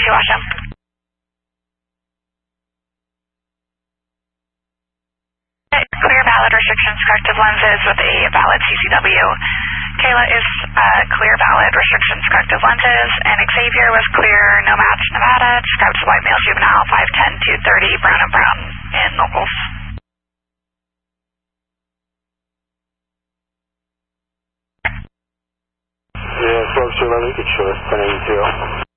Washington. Clear valid restrictions, corrective lenses with a valid CCW. Kayla is clear valid restrictions, corrective lenses, and Xavier was clear, no match, Nevada, described as white male juvenile, 5'10", 230, brown and brown in locals. Yeah, folks, 11, you can show us 1082.